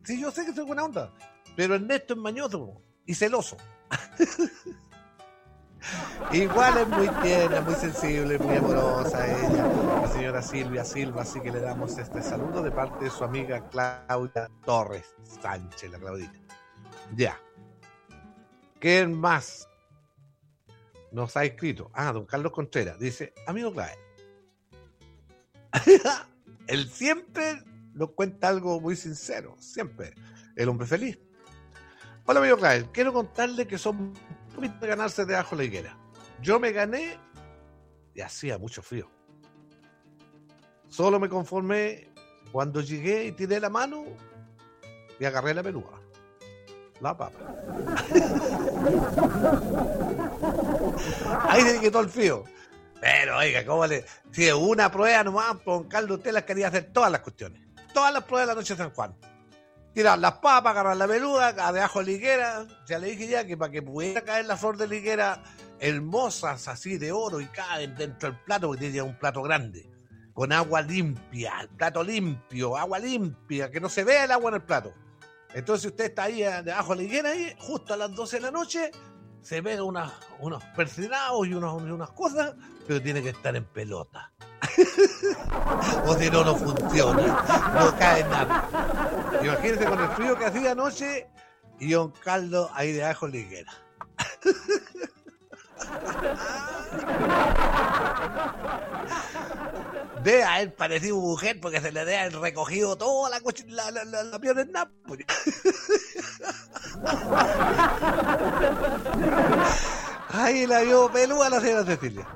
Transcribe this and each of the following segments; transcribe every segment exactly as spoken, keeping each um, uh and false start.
Sí, yo sé que soy buena onda, pero Ernesto es mañoso y celoso. Igual es muy tierna, muy sensible, muy amorosa ella, la señora Silvia Silva, así que le damos este saludo de parte de su amiga Claudia Torres Sánchez, la Claudita. Ya. ¿Quién más nos ha escrito? Ah, don Carlos Contreras. Dice, amigo Clave. Él siempre nos cuenta algo muy sincero, siempre. El hombre feliz. Hola, amigo Clave. Quiero contarle que son un poquito de ganarse debajo de la higuera. Yo me gané y hacía mucho frío. Solo me conformé cuando llegué y tiré la mano y agarré la peluda. La papa. Ahí se quitó el frío. Pero, oiga, ¿cómo le...? Si es una prueba nomás, don Carlos, usted las quería hacer todas las cuestiones. Todas las pruebas de la noche de San Juan. Tirar las papas, agarrar la peluda, debajo de la higuera. Ya le dije ya que para que pudiera caer la flor de la higuera, hermosas así de oro y caen dentro del plato, porque tiene un plato grande. Con agua limpia, el plato limpio, agua limpia, que no se vea el agua en el plato. Entonces usted está ahí debajo de la higuera, ahí, justo a las doce de la noche, se ven unas, unos persinados y, unos, y unas cosas, pero tiene que estar en pelota. O si no, no funciona, no cae nada. Imagínense con el frío que hacía anoche y don Carlos ahí debajo de la higuera. Debe haber parecido mujer porque se le debe haber recogido toda la coche, la, la, la, la piel en Nápoles. Ay, la vio peluda la señora Cecilia.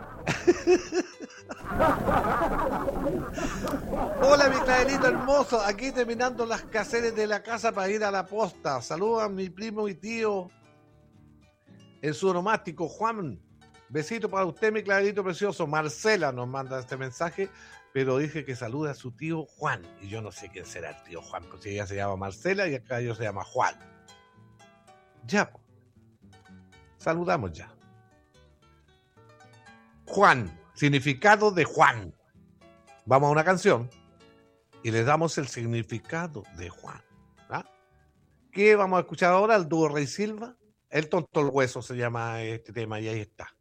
Hola, mi Clavelito hermoso, aquí terminando las quehaceres de la casa para ir a la posta. Saludos a mi primo y tío en su onomástico, Juan. Besito para usted, mi Clavelito precioso. Marcela nos manda este mensaje, pero dije que saluda a su tío Juan. Y yo no sé quién será el tío Juan, porque ella se llama Marcela y acá yo se llama Juan. Ya. Saludamos ya. Juan, significado de Juan. Vamos a una canción y le damos el significado de Juan. ¿Ah? ¿Qué vamos a escuchar ahora? El dúo Rey Silva. El tonto el hueso se llama este tema y ahí está.